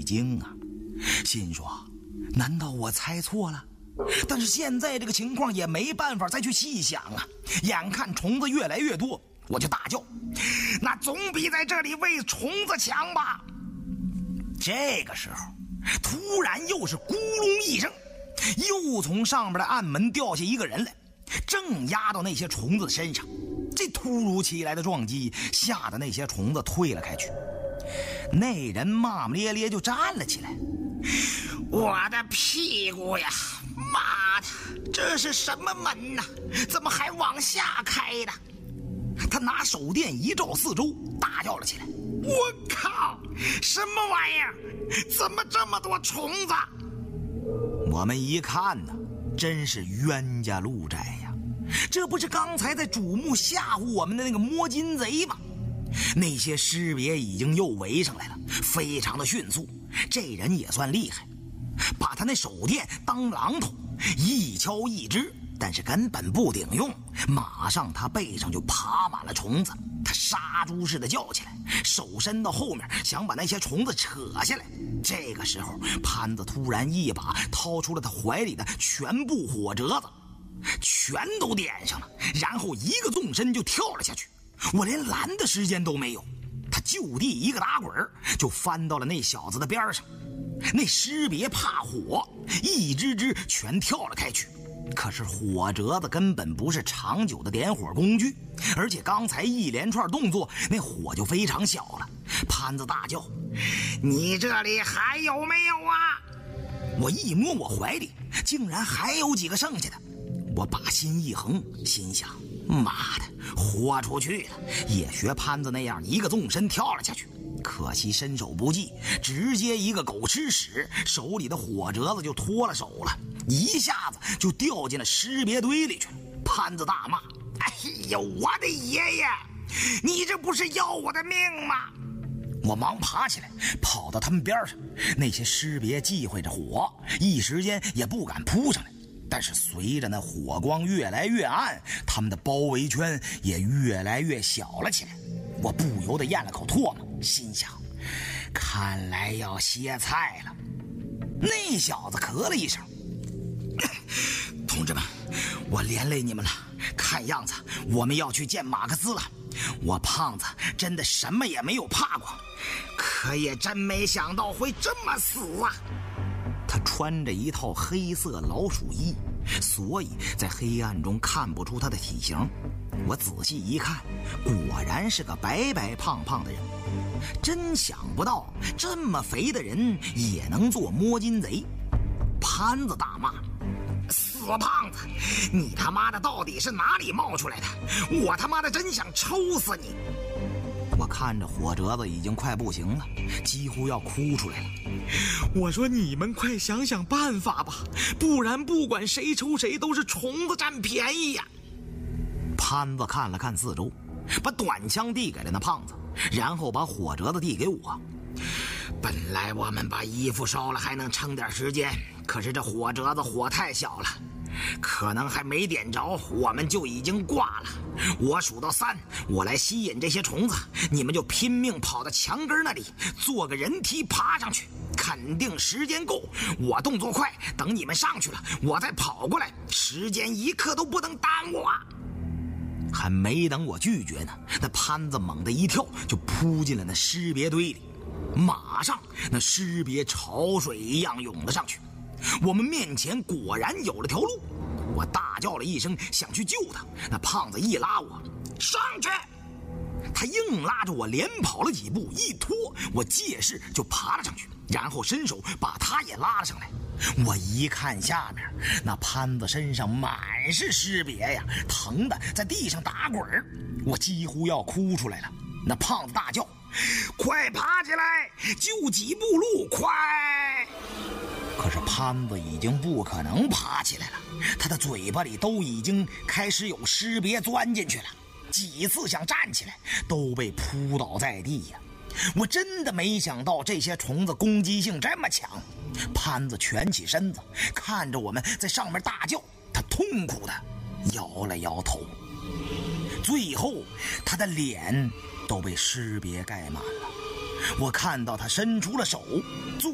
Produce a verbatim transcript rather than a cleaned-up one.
惊啊，心说难道我猜错了？但是现在这个情况也没办法再去细想啊，眼看虫子越来越多，我就大叫，那总比在这里喂虫子强吧。这个时候突然又是咕隆一声，又从上面的暗门掉下一个人来，正压到那些虫子身上。这突如其来的撞击吓得那些虫子退了开去，那人骂骂咧咧就站了起来，我的屁股呀，妈的，这是什么门呢？怎么还往下开的？他拿手电一照四周，大叫了起来，我靠，什么玩意儿？怎么这么多虫子？我们一看呢，真是冤家路窄呀，这不是刚才在主目吓唬我们的那个摸金贼吗？那些尸别已经又围上来了，非常的迅速。这人也算厉害，把他那手电当榔头，一敲一支，但是根本不顶用，马上他背上就爬满了虫子。他杀猪似的叫起来，手伸到后面想把那些虫子扯下来。这个时候潘子突然一把掏出了他怀里的全部火折子，全都点上了，然后一个纵身就跳了下去。我连拦的时间都没有，他就地一个打滚就翻到了那小子的边上。那尸别怕火，一只只全跳了开去。可是火折子根本不是长久的点火工具，而且刚才一连串动作，那火就非常小了。潘子大叫，你这里还有没有啊？我一摸我怀里，竟然还有几个剩下的。我把心一横，心想，妈的，豁出去了，也学潘子那样一个纵身跳了下去。可惜身手不济，直接一个狗吃屎，手里的火折子就脱了手了，一下子就掉进了尸别堆里去了。潘子大骂，哎呦，我的爷爷，你这不是要我的命吗？我忙爬起来跑到他们边上，那些尸别忌讳着火，一时间也不敢扑上来。但是随着那火光越来越暗，他们的包围圈也越来越小了起来。我不由得咽了口唾沫，心想，看来要歇菜了。那小子咳了一声，同志们，我连累你们了，看样子我们要去见马克思了。我胖子真的什么也没有怕过，可也真没想到会这么死啊。他穿着一套黑色老鼠衣，所以在黑暗中看不出他的体型。我仔细一看，果然是个白白胖胖的人。真想不到这么肥的人也能做摸金贼。潘子大骂，死胖子，你他妈的到底是哪里冒出来的？我他妈的真想抽死你。我看着火折子已经快不行了，几乎要哭出来了。我说你们快想想办法吧，不然不管谁抽谁都是虫子占便宜呀。潘子看了看四周，把短枪递给了那胖子，然后把火折子递给我。本来我们把衣服烧了还能撑点时间，可是这火折子火太小了，可能还没点着我们就已经挂了。我数到三，我来吸引这些虫子，你们就拼命跑到墙根那里，做个人梯爬上去，肯定时间够。我动作快，等你们上去了我再跑过来，时间一刻都不能耽误啊。还没等我拒绝呢，那潘子猛地一跳就扑进了那尸别堆里，马上那尸别潮水一样涌了上去。我们面前果然有了条路，我大叫了一声想去救他，那胖子一拉我上去，他硬拉着我连跑了几步，一拖我借势就爬了上去，然后伸手把他也拉了上来。我一看下面，那潘子身上满是尸别呀，疼得在地上打滚，我几乎要哭出来了。那胖子大叫，快爬起来，就几步路，快！可是潘子已经不可能爬起来了，他的嘴巴里都已经开始有尸别钻进去了，几次想站起来都被扑倒在地呀。我真的没想到这些虫子攻击性这么强。潘子蜷起身子看着我们在上面大叫，他痛苦的摇了摇头，最后他的脸都被尸别盖满了。我看到他伸出了手，